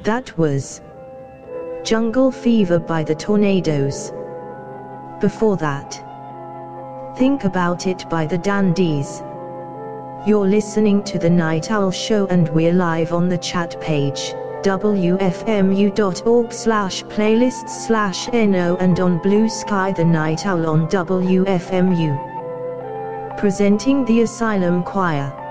That was Jungle Fever by the Tornadoes. Before that, Think About It by the Dandies. You're listening to The Night Owl Show and we're live on the chat page, wfmu.org/playlists/no, and on Blue Sky The Night Owl on WFMU. Presenting the Asylum Choir.